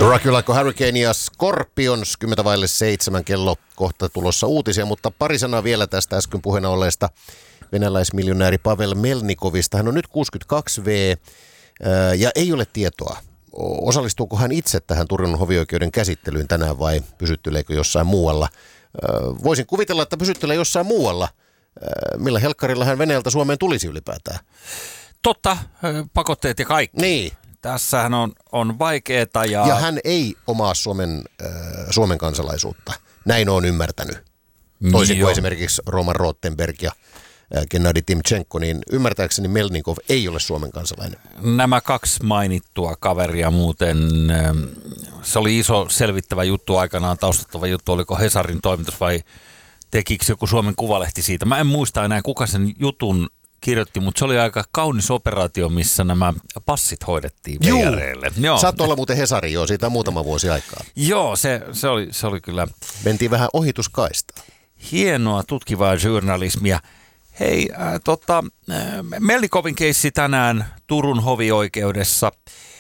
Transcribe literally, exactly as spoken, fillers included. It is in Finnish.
Rock You Like a Hurricane ja Scorpions, kymmentä vaille seitsemän kello kohta tulossa uutisia, mutta pari sanaa vielä tästä äsken puheena olleesta venäläismiljonääri Pavel Melnikovista. Hän on nyt kuusikymmentäkaksi vuotias ja ei ole tietoa, osallistuuko hän itse tähän Turun hovioikeuden käsittelyyn tänään vai pysytteleekö jossain muualla. Voisin kuvitella, että pysyttelee jossain muualla. Millä helkkarilla hän Venäjältä Suomeen tulisi ylipäätään? Totta, pakotteet ja kaikki. Niin. Tässähän on, on vaikeeta. Ja... ja hän ei omaa Suomen, äh, Suomen kansalaisuutta. Näin on ymmärtänyt. Toisin kuin esimerkiksi Roman Rothenberg ja äh, Gennadi Timchenko, niin ymmärtääkseni Melnikov ei ole Suomen kansalainen. Nämä kaksi mainittua kaveria muuten, äh, se oli iso selvittävä juttu aikanaan, taustattava juttu, oliko Hesarin toimitus vai tekikö joku Suomen Kuvalehti siitä. Mä en muista enää, kuka sen jutun kirjoitti, mutta se oli aika kaunis operaatio, missä nämä passit hoidettiin veijareille. Joo, saattoi olla muuten Hesari, joo, siitä on muutama vuosi aikaa. Joo, se, se, oli, se oli kyllä... Mentiin vähän ohituskaista. Hienoa tutkivaa journalismia. Hei, äh, tota, äh, Melnikovin keissi tänään Turun hovioikeudessa.